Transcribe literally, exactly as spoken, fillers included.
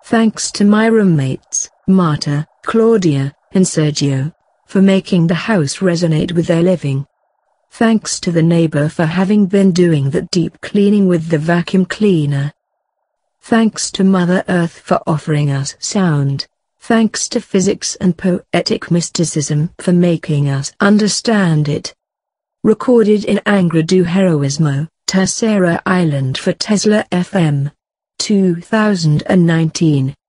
Thanks to my roommates, Marta, Claudia, and Sergio, for making the house resonate with their living. Thanks to the neighbor for having been doing that deep cleaning with the vacuum cleaner. Thanks to Mother Earth for offering us sound. Thanks to physics and poetic mysticism for making us understand it. Recorded in Angra do Heroísmo, Terceira Island for Tesla F M. two thousand nineteen.